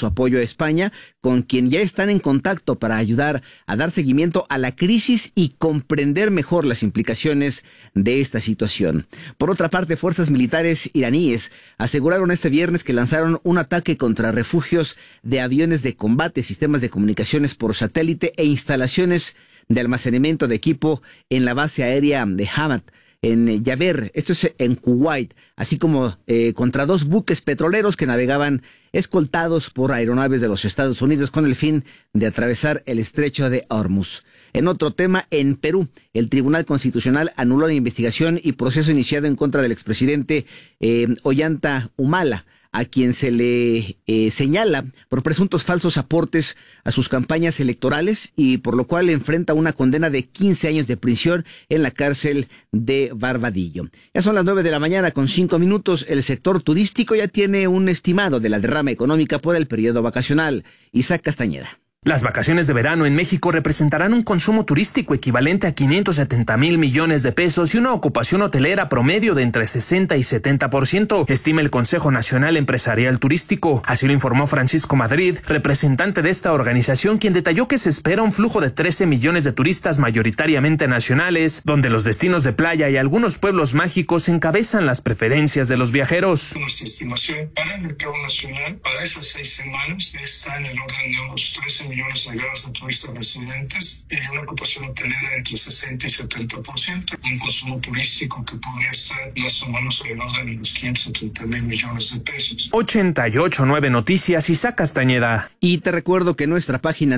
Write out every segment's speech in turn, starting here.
su apoyo a España, con quien ya están en contacto para ayudar a dar seguimiento a la crisis y comprender mejor las implicaciones de esta situación. Por otra parte, fuerzas militares iraníes aseguraron este viernes que lanzaron un ataque contra refugios de aviones de combate, sistemas de comunicaciones por satélite e instalaciones de almacenamiento de equipo en la base aérea de Hamad, en Yaber, esto es en Kuwait, así como contra 2 buques petroleros que navegaban escoltados por aeronaves de los Estados Unidos con el fin de atravesar el estrecho de Hormuz. En otro tema, en Perú, el Tribunal Constitucional anuló la investigación y proceso iniciado en contra del expresidente Ollanta Humala, a quien se le señala por presuntos falsos aportes a sus campañas electorales y por lo cual enfrenta una condena de 15 años de prisión en la cárcel de Barbadillo. Ya son las 9:05 a.m. El sector turístico ya tiene un estimado de la derrama económica por el periodo vacacional. Isaac Castañeda. Las vacaciones de verano en México representarán un consumo turístico equivalente a 570,000 millones de pesos y una ocupación hotelera promedio de entre 60 y 70%, estima el Consejo Nacional Empresarial Turístico. Así lo informó Francisco Madrid, representante de esta organización, quien detalló que se espera un flujo de 13 millones de turistas mayoritariamente nacionales, donde los destinos de playa y algunos pueblos mágicos encabezan las preferencias de los viajeros. Nuestra estimación para el mercado nacional para esas 6 semanas está en el orden de unos 13 millones de llegadas de turistas residentes y una ocupación hotelera entre 60 y 70%, un consumo turístico que podría ser más o menos en el orden de los 570,000 millones de pesos. 889 Noticias, Isaac Castañeda. Y te recuerdo que en nuestra página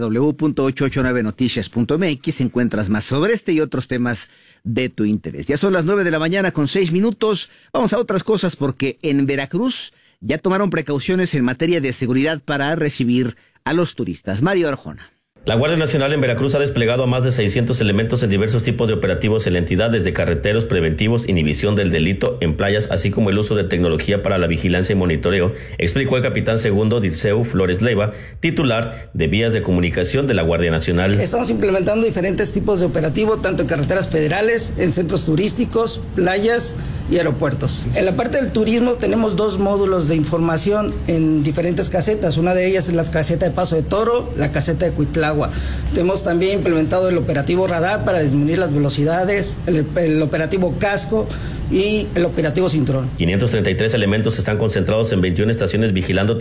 www.889noticias.mx encuentras más sobre este y otros temas de tu interés. Ya son las 9:06 a.m. Vamos a otras cosas porque en Veracruz ya tomaron precauciones en materia de seguridad para recibir a los turistas. Mario Arjona. La Guardia Nacional en Veracruz ha desplegado a más de 600 elementos en diversos tipos de operativos en la entidad, desde carreteros preventivos, inhibición del delito en playas, así como el uso de tecnología para la vigilancia y monitoreo, explicó el capitán segundo Dirceu Flores Leiva, titular de vías de comunicación de la Guardia Nacional. Estamos implementando diferentes tipos de operativo, tanto en carreteras federales, en centros turísticos, playas y aeropuertos. En la parte del turismo tenemos 2 módulos de información en diferentes casetas. Una de ellas es la caseta de Paso de Toro, la caseta de Cuitlagua. Hemos también implementado el operativo radar para disminuir las velocidades, el operativo casco y el operativo cinturón. 533 elementos están concentrados en 21 estaciones vigilando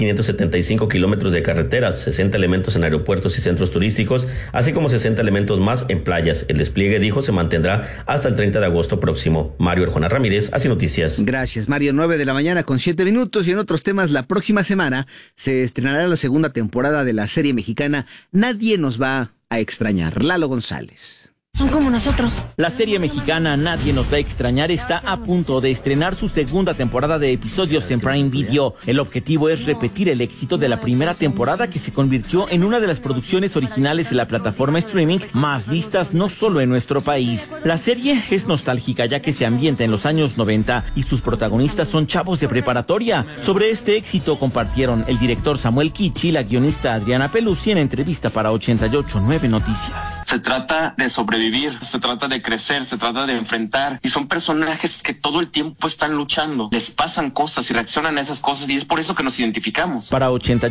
3.575 kilómetros de carreteras, 60 elementos en aeropuertos y centros turísticos, así como 60 elementos más en playas. El despliegue, dijo, se mantendrá hasta el 30 de agosto próximo. Mario Arjona Ramírez, Así Noticias. Gracias, Mario. 9:07 a.m. Y en otros temas, la próxima semana se estrenará la segunda temporada de la serie mexicana Nadie nos va a extrañar. Lalo González. Son como nosotros. La serie mexicana Nadie nos va a extrañar está a punto de estrenar su segunda temporada de episodios en Prime Video. El objetivo es repetir el éxito de la primera temporada, que se convirtió en una de las producciones originales de la plataforma streaming más vistas no solo en nuestro país. La serie es nostálgica ya que se ambienta en los años 90 y sus protagonistas son chavos de preparatoria. Sobre este éxito compartieron el director Samuel Kichi y la guionista Adriana Pelusi en entrevista para 889 Noticias. Se trata de sobrevivir, se trata de crecer, se trata de enfrentar, y son personajes que todo el tiempo están luchando, les pasan cosas y reaccionan a esas cosas, y es por eso que nos identificamos. Para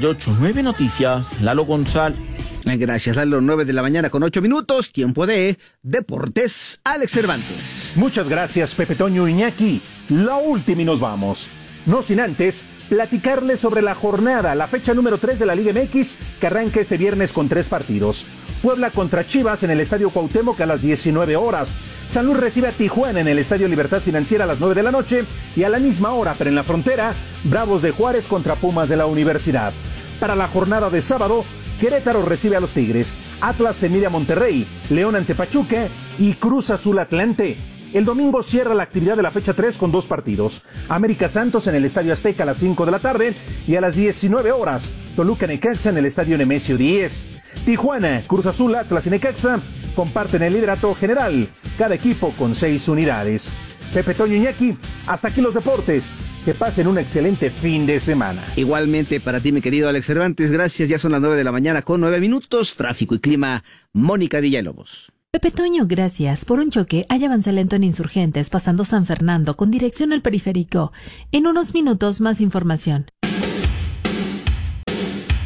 889 Noticias, Lalo González. Gracias, Lalo. 9:08 a.m. Tiempo de Deportes. Alex Cervantes. Muchas gracias, Pepe Toño, Iñaki. La última y nos vamos. No sin antes platicarles sobre la jornada, la fecha número 3 de la Liga MX, que arranca este viernes con 3 partidos. Puebla contra Chivas en el Estadio Cuauhtémoc a las 19 horas. San Luis recibe a Tijuana en el Estadio Libertad Financiera a las 9 de la noche. Y a la misma hora, pero en la frontera, Bravos de Juárez contra Pumas de la Universidad. Para la jornada de sábado, Querétaro recibe a los Tigres. Atlas se mide a Monterrey, León ante Pachuca y Cruz Azul Atlante. El domingo cierra la actividad de la fecha 3 con 2 partidos. América Santos en el Estadio Azteca a las 5 de la tarde y a las 19 horas, Toluca Necaxa en el Estadio Nemesio 10. Tijuana, Cruz Azul, Atlas y Necaxa comparten el liderato general, cada equipo con 6 unidades. Pepe Toño, Iñaki, hasta aquí los deportes. Que pasen un excelente fin de semana. Igualmente para ti, mi querido Alex Cervantes, gracias. Ya son las 9:09 a.m. Tráfico y clima, Mónica Villalobos. Pepe Toño, gracias. Por un choque hay avance lento en Insurgentes, pasando San Fernando con dirección al periférico. En unos minutos más información.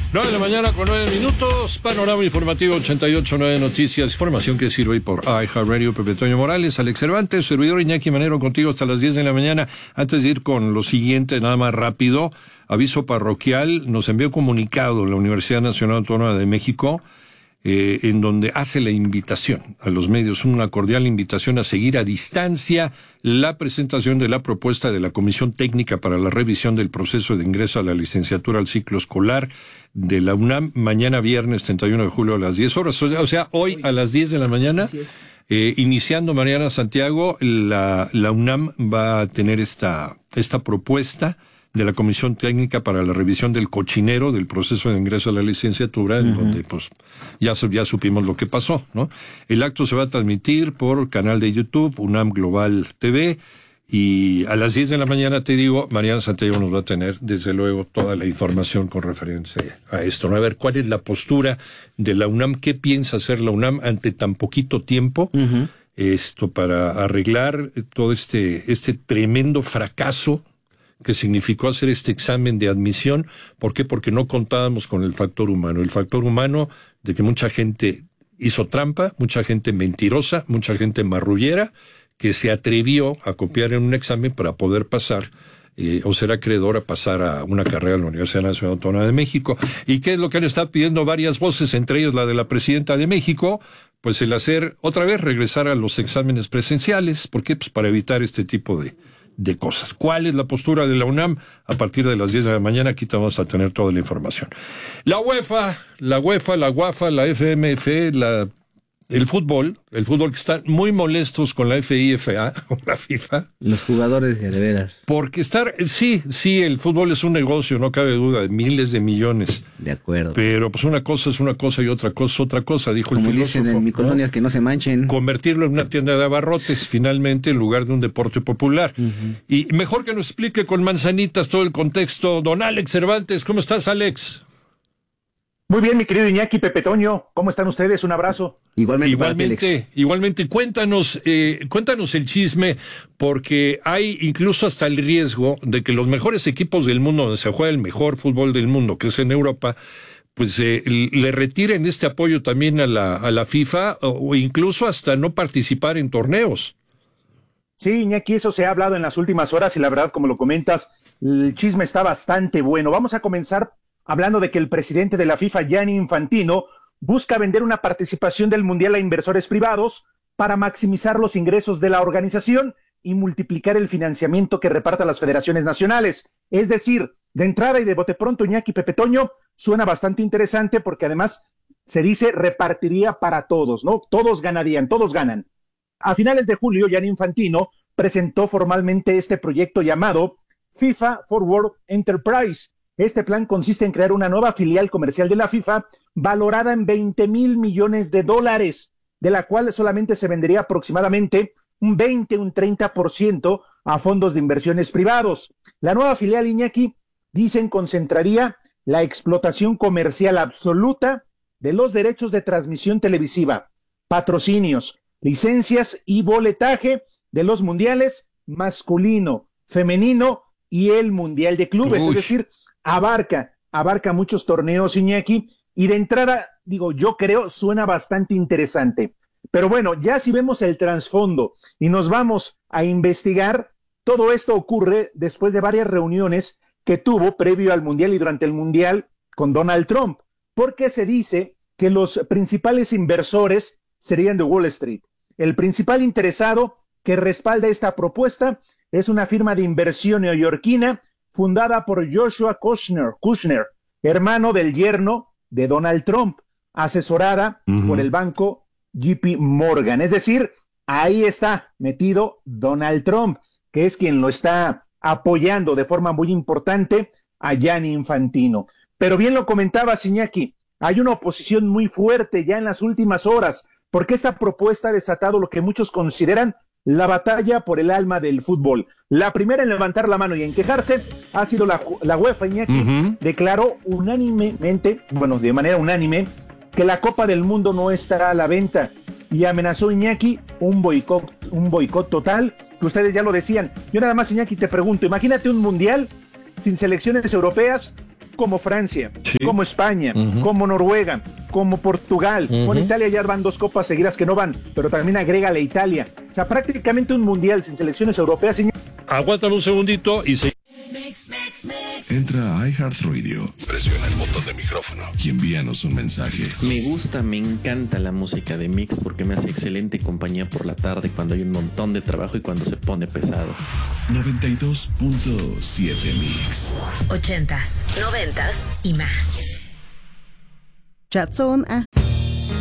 9:09 a.m. Panorama informativo 88.9 Noticias. Información que sirve hoy por iHeartRadio. Pepe Toño Morales, Alex Cervantes, servidor Iñaki Manero contigo hasta las 10 de la mañana. Antes de ir con lo siguiente, nada más rápido, aviso parroquial. Nos envió comunicado la Universidad Nacional Autónoma de México, en donde hace la invitación a los medios, una cordial invitación a seguir a distancia la presentación de la propuesta de la Comisión Técnica para la Revisión del Proceso de Ingreso a la Licenciatura al Ciclo Escolar de la UNAM, mañana viernes 31 de julio a las 10 horas, o sea, hoy a las 10 de la mañana, iniciando Mariana Santiago, la UNAM va a tener esta propuesta de la Comisión Técnica para la Revisión del Cochinero del Proceso de Ingreso a la Licenciatura, en donde pues ya supimos lo que pasó, ¿no? El acto se va a transmitir por canal de YouTube, UNAM Global TV, y a las 10 de la mañana, te digo, Mariana Santiago nos va a tener, desde luego, toda la información con referencia a esto, ¿no? A ver, ¿cuál es la postura de la UNAM? ¿Qué piensa hacer la UNAM ante tan poquito tiempo? Para arreglar todo este tremendo fracaso que significó hacer este examen de admisión. ¿Por qué? Porque no contábamos con el factor humano. El factor humano de que mucha gente hizo trampa, mucha gente mentirosa, mucha gente marrullera, que se atrevió a copiar en un examen para poder pasar o ser acreedor a pasar a una carrera en la Universidad Nacional Autónoma de México. ¿Y qué es lo que han estado pidiendo varias voces, entre ellas la de la Presidenta de México? Pues el hacer, otra vez, regresar a los exámenes presenciales. ¿Por qué? Pues para evitar este tipo de cosas. ¿Cuál es la postura de la UNAM? A partir de las 10 de la mañana, aquí te vamos a tener toda la información. La UEFA, la UAFA, la FMF, el fútbol que están muy molestos con la FIFA, con la FIFA. Los jugadores, de veras. Porque sí, el fútbol es un negocio, no cabe duda, de miles de millones. De acuerdo. Pero pues una cosa es una cosa y otra cosa es otra cosa, dijo el filósofo. Como dicen en mi colonia, ¿no? Que no se manchen. Convertirlo en una tienda de abarrotes, finalmente, en lugar de un deporte popular. Y mejor que nos explique con manzanitas todo el contexto, don Alex Cervantes. ¿Cómo estás, Alex? Muy bien, mi querido Iñaki, Pepe Toño, ¿cómo están ustedes? Un abrazo. Igualmente, cuéntanos el chisme, porque hay incluso hasta el riesgo de que los mejores equipos del mundo, donde se juega el mejor fútbol del mundo, que es en Europa, pues le retiren este apoyo también a la FIFA, o incluso hasta no participar en torneos. Sí, Iñaki, eso se ha hablado en las últimas horas y la verdad, como lo comentas, el chisme está bastante bueno. Vamos a comenzar hablando de que el presidente de la FIFA, Gianni Infantino, busca vender una participación del Mundial a inversores privados para maximizar los ingresos de la organización y multiplicar el financiamiento que reparta las federaciones nacionales. Es decir, de entrada y de bote pronto, Iñaki, Pepe Toño, suena bastante interesante porque además se dice repartiría para todos, ¿no? Todos ganarían, todos ganan. A finales de julio, Gianni Infantino presentó formalmente este proyecto llamado FIFA Forward Enterprise. Este plan consiste en crear una nueva filial comercial de la FIFA valorada en $20,000 millones, de la cual solamente se vendería aproximadamente un 30% a fondos de inversiones privados. La nueva filial, Iñaki, dicen, concentraría la explotación comercial absoluta de los derechos de transmisión televisiva, patrocinios, licencias y boletaje de los mundiales masculino, femenino y el mundial de clubes. Es decir, abarca muchos torneos, Iñaki, y de entrada, yo creo, suena bastante interesante. Pero bueno, ya si vemos el trasfondo y nos vamos a investigar, todo esto ocurre después de varias reuniones que tuvo previo al Mundial y durante el Mundial con Donald Trump, porque se dice que los principales inversores serían de Wall Street. El principal interesado que respalda esta propuesta es una firma de inversión neoyorquina fundada por Joshua Kushner, hermano del yerno de Donald Trump, asesorada por el banco JP Morgan. Es decir, ahí está metido Donald Trump, que es quien lo está apoyando de forma muy importante a Gianni Infantino. Pero bien lo comentaba Iñaki, hay una oposición muy fuerte ya en las últimas horas, porque esta propuesta ha desatado lo que muchos consideran la batalla por el alma del fútbol. La primera en levantar la mano y en quejarse ha sido la UEFA, Iñaki. Declaró unánimemente, de manera unánime, que la Copa del Mundo no estará a la venta y amenazó, Iñaki, un boicot total, que ustedes ya lo decían. Yo nada más, Iñaki, te pregunto, imagínate un mundial sin selecciones europeas, como Francia, como España, como Noruega, como Portugal. Con Italia ya van 2 copas seguidas que no van, pero también agrégale Italia. O sea, prácticamente un mundial sin selecciones europeas. Aguántame un segundito y se... Entra a iHeartRadio, presiona el botón de micrófono y envíanos un mensaje. Me encanta la música de Mix porque me hace excelente compañía por la tarde cuando hay un montón de trabajo y cuando se pone pesado. 92.7 Mix. 80s, 90s y más. Chat Zone